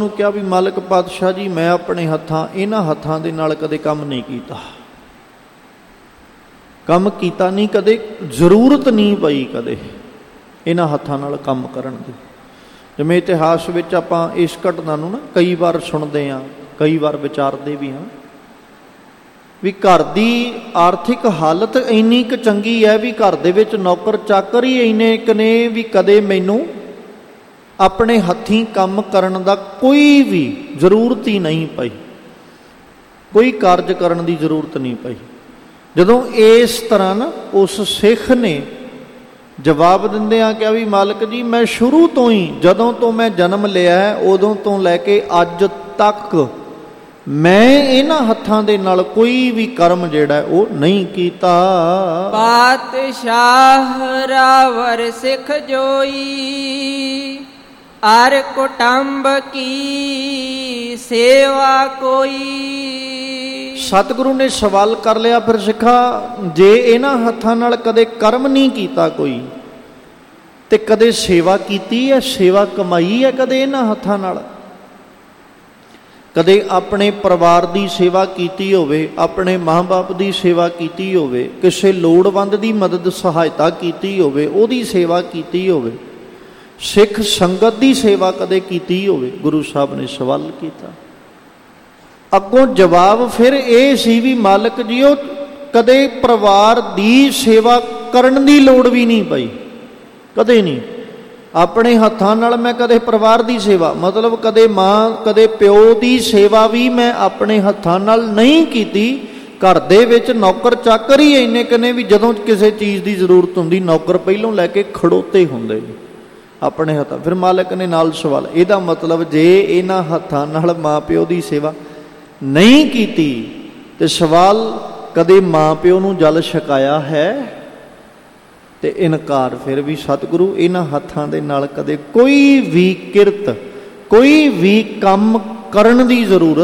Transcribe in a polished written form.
ਨੂੰ ਕਿਹਾ ਵੀ ਮਾਲਕ ਪਾਤਸ਼ਾਹ ਜੀ, ਮੈਂ ਆਪਣੇ ਇਹਨਾਂ ਹੱਥਾਂ ਦੇ ਨਾਲ ਕਦੇ ਕੰਮ ਨਹੀਂ ਕੀਤਾ, ਕੰਮ ਕੀਤਾ ਨਹੀਂ ਕਦੇ, ਜ਼ਰੂਰਤ ਨਹੀਂ ਪਈ ਕਦੇ ਇਹਨਾਂ ਹੱਥਾਂ ਨਾਲ ਕੰਮ ਕਰਨ ਦੀ। ਜਿਵੇਂ ਇਤਿਹਾਸ ਵਿੱਚ ਆਪਾਂ ਇਸ ਘਟਨਾ ਨੂੰ ਨਾ ਕਈ ਵਾਰ ਸੁਣਦੇ ਹਾਂ, ਕਈ ਵਾਰ ਵਿਚਾਰਦੇ ਵੀ ਹਾਂ ਵੀ ਘਰ ਦੀ ਆਰਥਿਕ ਹਾਲਤ ਇੰਨੀ ਕੁ ਚੰਗੀ ਹੈ ਵੀ ਘਰ ਦੇ ਵਿੱਚ ਨੌਕਰ ਚਾਕਰ ਹੀ ਇੰਨੇ ਕੁ ਨੇ ਵੀ ਕਦੇ ਮੈਨੂੰ ਆਪਣੇ ਹੱਥੀਂ ਕੰਮ ਕਰਨ ਦਾ ਕੋਈ ਵੀ ਜ਼ਰੂਰਤ ਹੀ ਨਹੀਂ ਪਈ, ਕੋਈ ਕਾਰਜ ਕਰਨ ਦੀ ਜ਼ਰੂਰਤ ਨਹੀਂ ਪਈ। ਜਦੋਂ ਇਸ ਤਰ੍ਹਾਂ ਨਾ ਉਸ ਸਿੱਖ ਨੇ ਜਵਾਬ ਦਿੰਦਿਆਂ ਕਿਹਾ ਵੀ ਮਾਲਕ ਜੀ, ਮੈਂ ਸ਼ੁਰੂ ਤੋਂ ਹੀ, ਜਦੋਂ ਤੋਂ ਮੈਂ ਜਨਮ ਲਿਆ ਉਦੋਂ ਤੋਂ ਲੈ ਕੇ ਅੱਜ ਤੱਕ ਮੈਂ ਇਹਨਾਂ ਹੱਥਾਂ ਦੇ ਨਾਲ ਕੋਈ ਵੀ ਕਰਮ ਜਿਹੜਾ ਉਹ ਨਹੀਂ ਕੀਤਾ। ਪਾਤਸ਼ਾਹ ਰਾਵਰ ਸਿੱਖ ਜੋਈ, ਅਰ ਕੁਟੰਬ ਕੀ ਸੇਵਾ ਕੋਈ। ਸਤਿਗੁਰੂ ਨੇ ਸਵਾਲ ਕਰ ਲਿਆ, ਫਿਰ ਸਿੱਖਾ ਜੇ ਇਹਨਾਂ ਹੱਥਾਂ ਨਾਲ ਕਦੇ ਕਰਮ ਨਹੀਂ ਕੀਤਾ ਕੋਈ ਤੇ ਕਦੇ ਸੇਵਾ ਕੀਤੀ ਹੈ, ਸੇਵਾ ਕਮਾਈ ਹੈ ਕਦੇ ਇਹਨਾਂ ਹੱਥਾਂ ਨਾਲ? ਕਦੇ ਆਪਣੇ ਪਰਿਵਾਰ ਦੀ ਸੇਵਾ ਕੀਤੀ ਹੋਵੇ, ਆਪਣੇ ਮਾਂ ਬਾਪ ਦੀ ਸੇਵਾ ਕੀਤੀ ਹੋਵੇ, ਕਿਸੇ ਲੋੜਵੰਦ ਦੀ ਮਦਦ ਸਹਾਇਤਾ ਕੀਤੀ ਹੋਵੇ, ਉਹਦੀ ਸੇਵਾ ਕੀਤੀ ਹੋਵੇ, ਸਿੱਖ ਸੰਗਤ ਦੀ ਸੇਵਾ ਕਦੇ ਕੀਤੀ ਹੋਵੇ? ਗੁਰੂ ਸਾਹਿਬ ਨੇ ਸਵਾਲ ਕੀਤਾ। ਅੱਗੋਂ ਜਵਾਬ ਫਿਰ ਇਹ ਸੀ ਵੀ ਮਾਲਕ ਜੀ, ਉਹ ਕਦੇ ਪਰਿਵਾਰ ਦੀ ਸੇਵਾ ਕਰਨ ਦੀ ਲੋੜ ਵੀ ਨਹੀਂ ਪਈ, ਕਦੇ ਨਹੀਂ। ਆਪਣੇ ਹੱਥਾਂ ਨਾਲ ਮੈਂ ਕਦੇ ਪਰਿਵਾਰ ਦੀ ਸੇਵਾ, ਮਤਲਬ ਕਦੇ ਮਾਂ ਕਦੇ ਪਿਓ ਦੀ ਸੇਵਾ ਵੀ ਮੈਂ ਆਪਣੇ ਹੱਥਾਂ ਨਾਲ ਨਹੀਂ ਕੀਤੀ। ਘਰ ਦੇ ਵਿੱਚ ਨੌਕਰ ਚਾਕਰ ਹੀ ਇੰਨੇ ਕੁ ਨੇ ਵੀ ਜਦੋਂ ਕਿਸੇ ਚੀਜ਼ ਦੀ ਜ਼ਰੂਰਤ ਹੁੰਦੀ ਨੌਕਰ ਪਹਿਲੋਂ ਲੈ ਕੇ ਖੜੋਤੇ ਹੁੰਦੇ ਨੇ ਆਪਣੇ ਹੱਥਾਂ। ਫਿਰ ਮਾਲਕ ਨੇ ਨਾਲ ਸਵਾਲ, ਇਹਦਾ ਮਤਲਬ ਜੇ ਇਹਨਾਂ ਹੱਥਾਂ ਨਾਲ ਮਾਂ ਪਿਓ ਦੀ ਸੇਵਾ ਨਹੀਂ ਕੀਤੀ ਤੇ ਸਵਾਲ, ਕਦੇ ਮਾਂ ਪਿਓ ਨੂੰ ਜਲ ਛਕਾਇਆ ਹੈ? ਤੇ ਇਨਕਾਰ ਫਿਰ ਵੀ ਸਤਿਗੁਰੂ, ਇਹਨਾਂ ਹੱਥਾਂ ਦੇ ਨਾਲ ਕਦੇ ਕੋਈ ਵੀ ਕਿਰਤ, ਕੋਈ ਵੀ ਕੰਮ ਕਰਨ ਦੀ ਜ਼ਰੂਰਤ